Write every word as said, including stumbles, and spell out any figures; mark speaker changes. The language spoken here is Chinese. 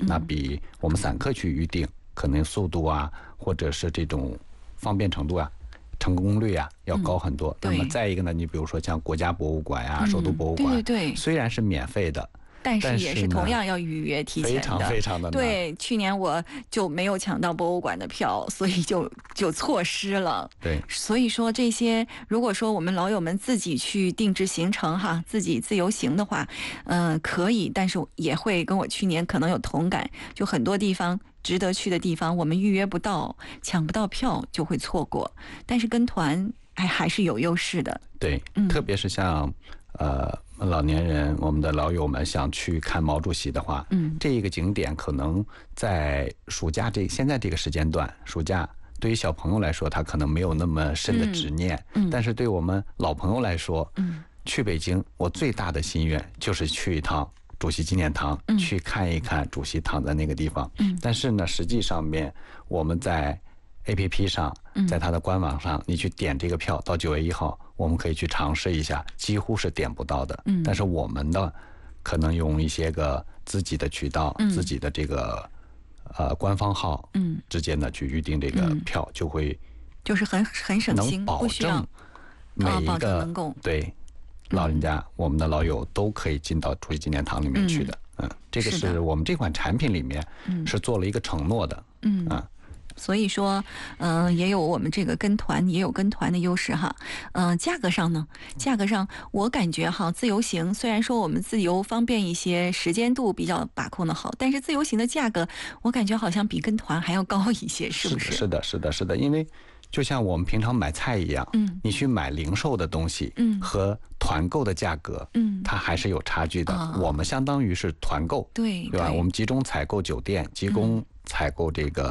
Speaker 1: 那比我们散客去预定，可能速度啊，或者是这种方便程度啊，成功率啊要高很多。
Speaker 2: 嗯、
Speaker 1: 那么再一个呢，你比如说像国家博物馆呀、啊、首都博物馆，
Speaker 2: 对对对，
Speaker 1: 虽然是免费的。
Speaker 2: 但是也是同样要预约提前的，
Speaker 1: 非常非常的难。
Speaker 2: 对，去年我就没有抢到博物馆的票，所以就就错失了。
Speaker 1: 对，
Speaker 2: 所以说这些，如果说我们老友们自己去定制行程哈，自己自由行的话，嗯、呃，可以，但是也会跟我去年可能有同感，就很多地方值得去的地方，我们预约不到，抢不到票就会错过。但是跟团还还是有优势的。
Speaker 1: 对，
Speaker 2: 嗯、
Speaker 1: 特别是像呃。老年人，我们的老友们想去看毛主席的话，
Speaker 2: 嗯，
Speaker 1: 这一个景点可能在暑假这现在这个时间段，暑假对于小朋友来说，他可能没有那么深的执念，
Speaker 2: 嗯，嗯
Speaker 1: 但是对我们老朋友来说，
Speaker 2: 嗯，
Speaker 1: 去北京，我最大的心愿就是去一趟主席纪念堂，
Speaker 2: 嗯，
Speaker 1: 去看一看主席躺在那个地方，
Speaker 2: 嗯，
Speaker 1: 但是呢，实际上面我们在A P P 上，在它的官网上，你去点这个票，到九月一号，我们可以去尝试一下，几乎是点不到的。
Speaker 2: 嗯，
Speaker 1: 但是我们的可能用一些个自己的渠道，
Speaker 2: 嗯、
Speaker 1: 自己的这个呃官方号，
Speaker 2: 嗯，
Speaker 1: 直接呢去预定这个票，嗯、就会
Speaker 2: 就是很很省心，
Speaker 1: 能保证每一个、
Speaker 2: 哦、
Speaker 1: 对老人家、嗯、我们的老友都可以进到主席纪念堂里面去的。嗯，嗯这个是我们这款产品里面是做了一个承诺的。
Speaker 2: 嗯
Speaker 1: 啊。
Speaker 2: 所以说，嗯、呃，也有我们这个跟团，也有跟团的优势哈。嗯、呃，价格上呢，价格上我感觉哈，自由行虽然说我们自由方便一些，时间度比较把控的好，但是自由行的价格，我感觉好像比跟团还要高一些，是不是？
Speaker 1: 是的，是的，是的，因为就像我们平常买菜一样，
Speaker 2: 嗯，
Speaker 1: 你去买零售的东西，
Speaker 2: 嗯，
Speaker 1: 和团购的价格，
Speaker 2: 嗯，
Speaker 1: 它还是有差距的。
Speaker 2: 啊、
Speaker 1: 我们相当于是团购，
Speaker 2: 对
Speaker 1: 对吧？我们集中采购酒店，集中采购这个。